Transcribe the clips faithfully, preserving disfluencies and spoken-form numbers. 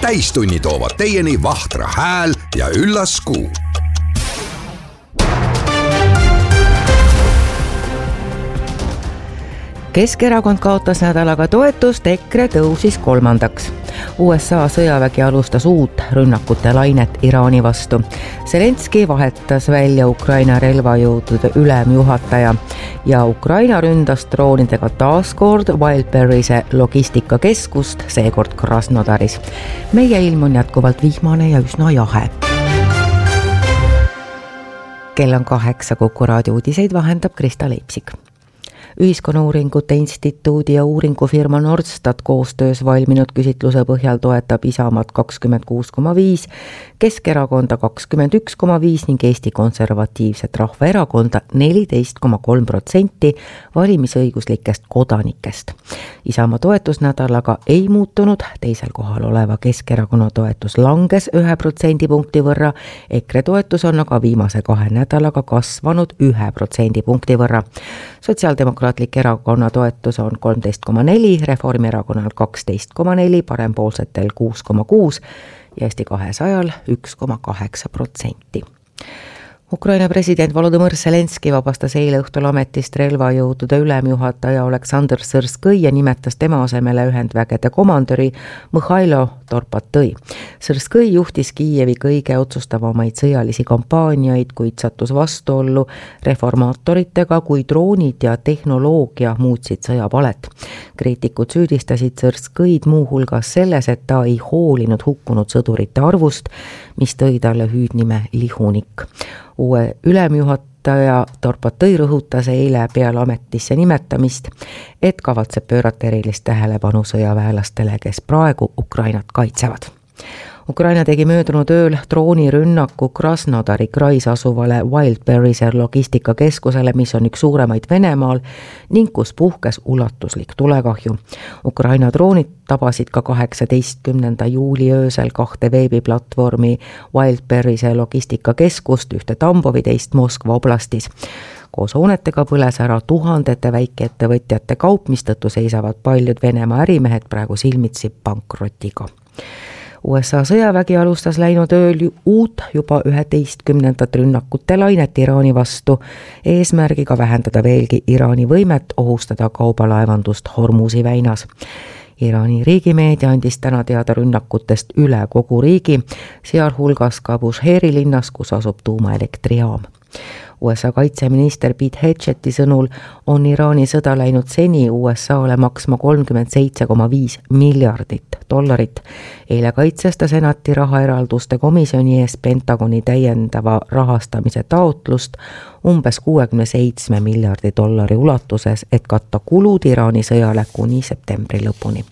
täistunni toovad teieni Vahtra hääl ja üllas kuu. Keskerakond kaotas nädalaga toetust, EKRE tõusis kolmandaks. U S A sõjavägi alustas uut rünnakute lainet Iraani vastu. Zelenski vahetas välja Ukraina relvajõudude ülemjuhataja ja Ukraina ründas droonidega taaskord Wildberry'se logistikakeskust, seekord Krasnodaris. Meie ilm on jätkuvalt vihmane ja üsna jahe. Kell on kaheksa, Kuku raadio uudiseid vahendab Krista Leipsik. Ühiskonnauuringute instituudi ja uuringufirma Nordstat koostöös valminud küsitluse põhjal toetab Isamaad kakskümmend kuus koma viis, Keskerakonda kakskümmend üks koma viis ning Eesti Konservatiivset Rahvaerakonda neliteist koma kolm protsenti valimisõiguslikest kodanikest. Isamaa toetus nädalaga ei muutunud, teisel kohal oleva Keskerakonna toetus langes ühe protsendipunkti võrra, EKRE toetus on aga viimase kahe nädalaga kasvanud ühe protsendipunkti võrra. Sotsiaaldemokraatlik erakonna toetus on kolmteist koma neli, Reformierakonnal kaksteist koma neli, parempoolsetel kuus koma kuus ja Eesti kahesajal üks koma kaheksa protsenti. Ukraina president Volodõmõr Zelenski vabastas eile õhtul ametist relvajõudude ülemjuhataja Oleksandr Sõrskõi ja nimetas tema asemele ühendvägede komandöri Mihhailo Torpatõi. Sõrskõi juhtis Kiievi kõige otsustavamaid sõjalisi kampaaniaid, kuid sattus vastuollu reformaatoritega, kui droonid ja tehnoloogia muutsid sõjapalet. Kriitikud süüdistasid Sõrskõid muuhulgas selles, et ta ei hoolinud hukkunud sõdurite arvust, mis tõi talle hüüdnime lihunik. Uue ülemjuhataja Torpatõi rõhutas eile peale ametisse nimetamist, et kavatseb pöörata erilist tähelepanu sõjaväelastele, kes praegu Ukrainat kaitsevad. Ukraina tegi möödunud ööl droonirünnaku Krasnodari krais asuvale Wildberry'se logistikakeskusele, mis on üks suuremaid Venemaal ning kus puhkes ulatuslik tulekahju. Ukraina droonid tabasid ka kaheksateistkümnenda juuli öösel kahte veebiplatvormi Wildberry'se logistikakeskust, ühte Tambovi, teist Moskva oblastis. Koos hoonetega põles ära tuhandete väikeettevõtjate kaup, mistõttu seisavad paljud Venemaa ärimehed praegu silmitsi pankrotiga. U S A sõjavägi alustas läinud ööl uut juba üheteistkümnendat rünnakute lainet Iraani vastu, eesmärgiga vähendada veelgi Iraani võimet ohustada kaubalaevandust Hormuzi väinas. Iraani riigimeedia andis täna teada rünnakutest üle kogu riigi, sealhulgas ka Busheeri linnas, kus asub tuumaelektrijaam. U S A kaitseminister Pete Hegseth'i sõnul on Iraani sõda läinud seni U S A-le maksma kolmkümmend seitse koma viis miljardit dollarit. Eile kaitses ta senati rahaeralduste komisjoni ees Pentagoni täiendava rahastamise taotlust umbes kuuekümne seitsme miljardi dollari ulatuses, et katta kulud Iraani sõjale kuni septembri lõpuni.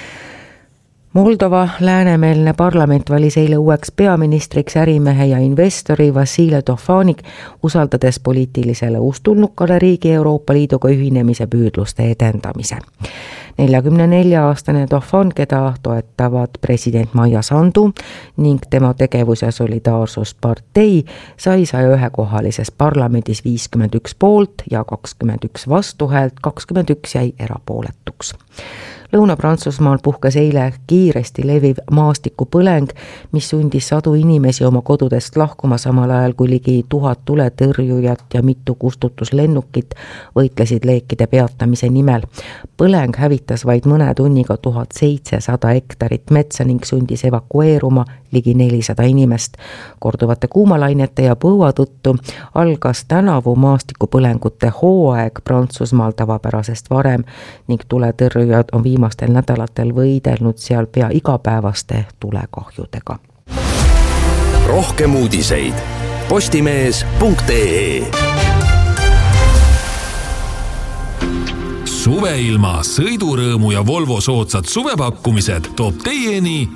Moldova läänemeelne parlament valis eile uueks peaministriks ärimehe ja investori Vassile Tofanik, usaldades poliitilisele ustulnukale riigi Euroopa Liiduga ühinemise püüdluste edendamise. neljakümne nelja aastane Tofan, keda toetavad president Maia Sandu ning tema tegevus- ja solidaarsuspartei, sai saja ühe kohalises parlamendis viiskümmend üks poolt ja kakskümmend üks vastuhäält, kakskümmend üks jäi erapooletuks. Lõuna-Prantsusmaal puhkes eile kiiresti leviv maastikupõleng, mis sundis sadu inimesi oma kodudest lahkuma, samal ajal kui ligi tuhat tuletõrjujat ja mitu kustutuslennukit võitlesid leekide peatamise nimel. Põleng hävitas vaid mõne tunniga tuhat seitsesada hektarit metsa ning sundis evakueeruma ligi nelisada inimest. Korduvate kuumalainete ja põua tõttu algas tänavu maastikupõlengute hooaeg Prantsusmaal tavapärasest varem ning tuletõrjujad on viimastel nädalatel võidelnud seal pea igapäevaste tulekahjudega. Rohkem uudiseid postimees punkt ee. Suveilma sõidurõõmu ja Volvo soodsad suvepakkumised toob teieni